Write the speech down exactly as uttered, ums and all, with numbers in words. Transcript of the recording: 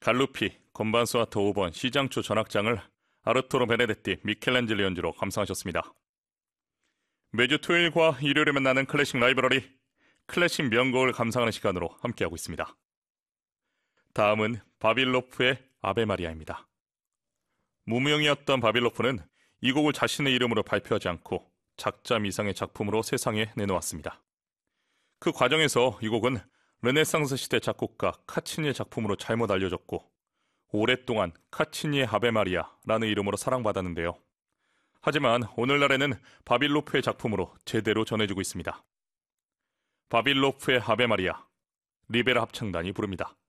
갈루피, 건반수아토 오 번 시장초 전악장을 아르투로 베네데티, 미켈란젤로 연주로 감상하셨습니다. 매주 토요일과 일요일에 만나는 클래식 라이브러리, 클래식 명곡을 감상하는 시간으로 함께하고 있습니다. 다음은 바빌로프의 아베 마리아입니다. 무명이었던 바빌로프는 이 곡을 자신의 이름으로 발표하지 않고 작자 이상의 작품으로 세상에 내놓았습니다. 그 과정에서 이 곡은 르네상스 시대 작곡가 카치니의 작품으로 잘못 알려졌고 오랫동안 카치니의 아베 마리아라는 이름으로 사랑받았는데요. 하지만 오늘날에는 바빌로프의 작품으로 제대로 전해지고 있습니다. 바빌로프의 아베 마리아, 리베라 합창단이 부릅니다.